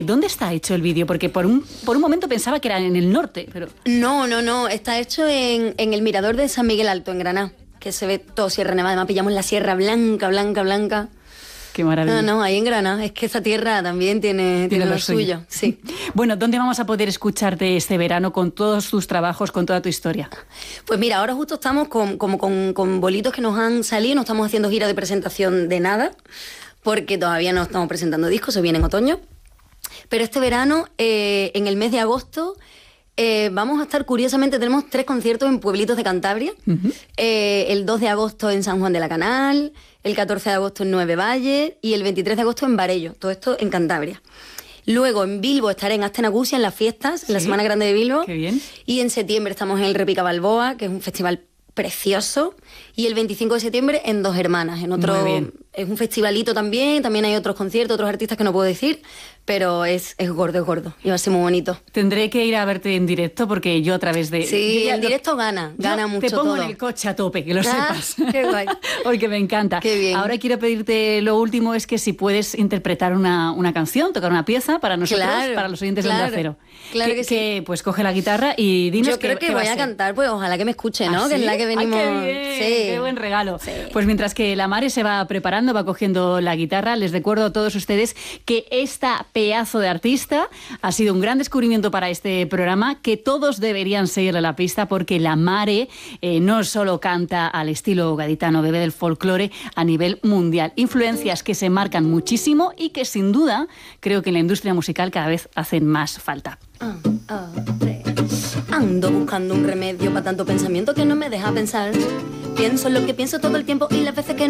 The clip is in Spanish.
¿Dónde está hecho el vídeo? Porque por un momento pensaba que era en el norte, pero... No, está hecho en el mirador de San Miguel Alto, en Granada, que se ve todo Sierra Nevada. Además pillamos la Sierra Blanca. Qué maravilla. No, ahí en Granada. Es que esta tierra también tiene lo suyo. Sí. Bueno, ¿dónde vamos a poder escucharte este verano con todos tus trabajos, con toda tu historia? Pues mira, ahora justo estamos con bolitos que nos han salido, no estamos haciendo gira de presentación de nada, porque todavía no estamos presentando discos, se viene en otoño. Pero este verano, en el mes de agosto, vamos a estar, curiosamente, tenemos 3 conciertos en pueblitos de Cantabria. Uh-huh. El 2 de agosto en San Juan de la Canal, el 14 de agosto en Nueve Valles y el 23 de agosto en Varello. Todo esto en Cantabria. Luego en Bilbo estaré en Astenagusia, en las fiestas, en la Semana Grande de Bilbo. Qué bien. Y en septiembre estamos en el Repica Balboa, que es un festival precioso. Y el 25 de septiembre en Dos Hermanas, en otro... Muy bien. Es un festivalito también hay otros conciertos, otros artistas que no puedo decir, pero es gordo y va a ser muy bonito. Tendré que ir a verte en directo porque yo a través de... Sí, en directo gana mucho. Te pongo todo. en el coche a tope, que lo sepas. Qué guay. Porque me encanta. Qué bien. Ahora quiero pedirte lo último, es que si puedes interpretar una canción, tocar una pieza para nosotros, para los oyentes de Onda Cero. Claro que sí. Que pues coge la guitarra y dinos. Yo creo que voy a cantar, pues ojalá que me escuche, ¿no? ¿Ah, que sí? es la que venimos... Ay, qué bien, sí. Qué buen regalo. Sí. Pues mientras que la Mare se va preparando, va cogiendo la guitarra, les recuerdo a todos ustedes que esta pedazo de artista ha sido un gran descubrimiento para este programa, que todos deberían seguirle la pista porque la Mare no solo canta al estilo gaditano, bebé del folclore a nivel mundial. Influencias que se marcan muchísimo y que sin duda creo que en la industria musical cada vez hacen más falta. Ando buscando un remedio para tanto pensamiento que no me deja pensar. Pienso en lo que pienso todo el tiempo y las veces que